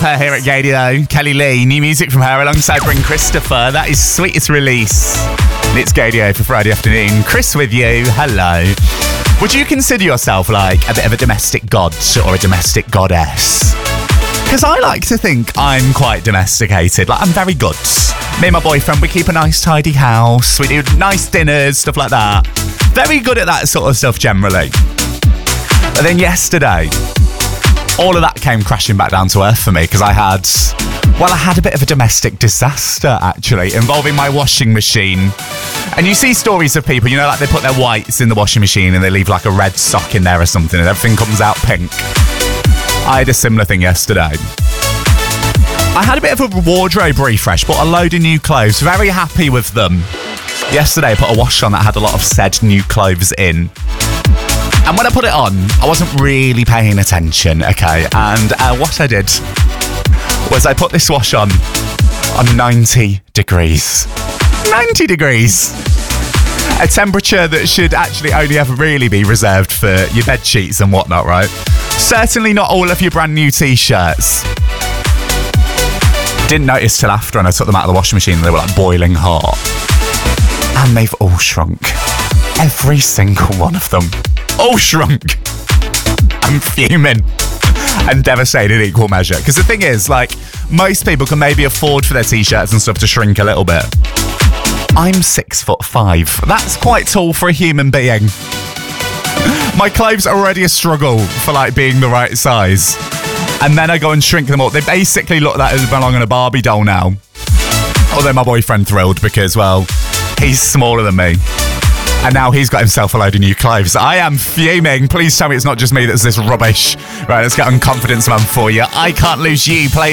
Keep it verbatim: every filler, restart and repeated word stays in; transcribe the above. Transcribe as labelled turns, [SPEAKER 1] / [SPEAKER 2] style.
[SPEAKER 1] her here at Gadio. Kelly Lee, new music from her alongside Bryn Christopher. That is Sweetest Release. And it's Gadio for Friday afternoon. Chris with you. Hello. Would you consider yourself like a bit of a domestic god or a domestic goddess? Because I like to think I'm quite domesticated. Like, I'm very good. Me and my boyfriend, we keep a nice tidy house. We do nice dinners, stuff like that. Very good at that sort of stuff generally. But then yesterday, all of that came crashing back down to earth for me because I had, well, I had a bit of a domestic disaster, actually, involving my washing machine. And you see stories of people, you know, like they put their whites in the washing machine and they leave like a red sock in there or something and everything comes out pink. I had a similar thing yesterday. I had a bit of a wardrobe refresh, bought a load of new clothes, very happy with them. Yesterday I put a wash on that had a lot of said new clothes in. And when I put it on, I wasn't really paying attention, okay? And uh, what I did was I put this wash on on ninety degrees. ninety degrees! A temperature that should actually only ever really be reserved for your bed sheets and whatnot, right? Certainly not all of your brand new t-shirts. Didn't notice till after when I took them out of the washing machine and they were like boiling hot. And they've all shrunk. Every single one of them. All shrunk. I'm fuming. And devastated in equal measure. Because the thing is, like, most people can maybe afford for their t-shirts and stuff to shrink a little bit. I'm six foot five. That's quite tall for a human being. My clothes are already a struggle for, like, being the right size. And then I go and shrink them up. They basically look like they belong in a Barbie doll now. Although my boyfriend thrilled because, well, he's smaller than me. And now he's got himself a load of new clothes. I am fuming. Please tell me it's not just me that's this rubbish. Right, let's get on Confidence Man for you. I Can't Lose You. Play